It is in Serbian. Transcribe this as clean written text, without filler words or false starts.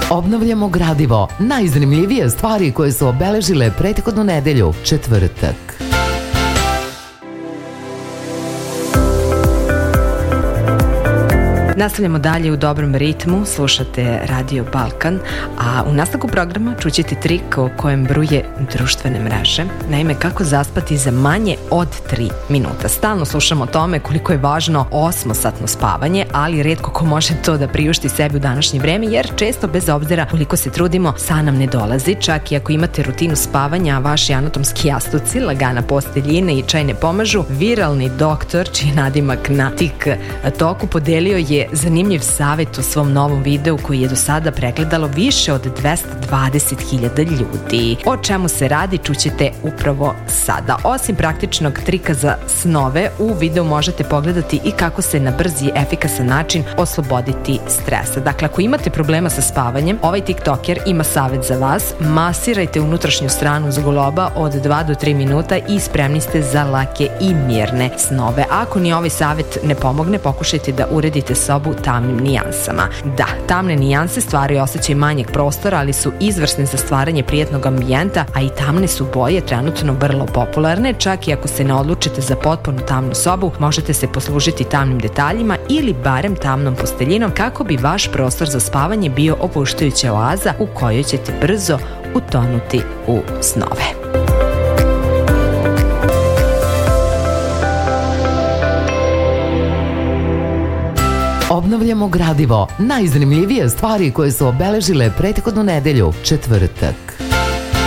Obnavljamo gradivo, najzanimljivije stvari koje su obeležile prethodnu nedelju, četvrtak. Nastavljamo dalje u dobrom ritmu, slušate Radio Balkan, a u nastavku programa čućete trik o kojem bruje društvene mreže. Naime, kako zaspati za manje od 3 minuta. Stalno slušamo o tome koliko je važno 8-satno spavanje, ali retko ko može to da priušti sebi u današnje vreme, jer često, bez obzira koliko se trudimo, san nam ne dolazi. Čak i ako imate rutinu spavanja, a vaši anatomski jastuci, lagana posteljine i čaj ne pomažu, viralni doktor, čiji nadimak na TikToku, podelio je zanimljiv savjet u svom novom videu koji je do sada pregledalo više od 220.000 ljudi. O čemu se radi čućete upravo sada. Osim praktičnog trika za snove, u videu možete pogledati i kako se na brz i efikasan način osloboditi stresa. Dakle, ako imate problema sa spavanjem, ovaj TikToker ima savjet za vas. Masirajte unutrašnju stranu zgloba od 2 do 3 minuta i spremni ste za lake i mirne snove. Ako ni ovaj savjet ne pomogne, pokušajte da uredite sobu tamnim nijansama. Da, tamne nijanse stvaraju osjećaj manjeg prostora, ali su izvrsne za stvaranje prijatnog ambijenta, a i tamne su boje trenutno vrlo popularne. Čak i ako se ne odlučite za potpuno tamnu sobu, možete se poslužiti tamnim detaljima ili barem tamnom posteljinom kako bi vaš prostor za spavanje bio opuštajuća oaza u kojoj ćete brzo utonuti u snove. Obnavljamo gradivo, najzanimljivije stvari koje su obeležile prethodnu nedelju, četvrtak.